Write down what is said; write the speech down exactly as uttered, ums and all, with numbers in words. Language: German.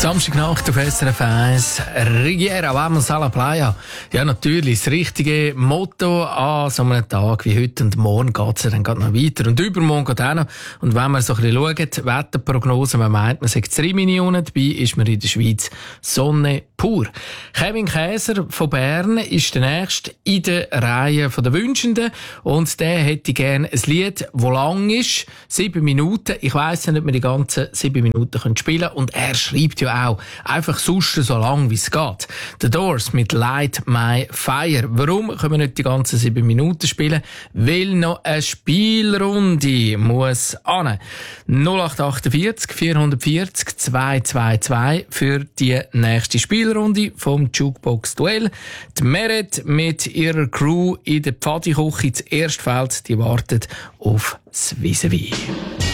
Samstagnacht auf S R F eins. Riviera, vamos a la playa. Ja, natürlich. Das richtige Motto an so einem Tag wie heute. Und morgen geht's ja dann gerade noch weiter. Und übermorgen geht auch noch. Und wenn man so ein bisschen schaut, Wetterprognose, man meint, man sagt drei Millionen, dabei ist man in der Schweiz Sonne pur. Kevin Käser von Bern ist der Nächste in der Reihe der Wünschenden. Und der hätte gerne ein Lied, das lang ist. Sieben Minuten. Ich weiss nicht, ob wir die ganzen sieben Minuten spielen können. Und er schreibt ja auch einfach sonst so lang, wie es geht. The Doors mit Light My Fire. Warum können wir nicht die ganzen sieben Minuten spielen? Weil noch eine Spielrunde muss an. null acht achtundvierzig vierhundertvierzig zweihundertzweiundzwanzig für die nächste Spielrunde vom Jukebox Duell. Die Meret mit ihrer Crew in der Pfadiküche, das Erstfeld, die wartet auf das Vis-à-vis.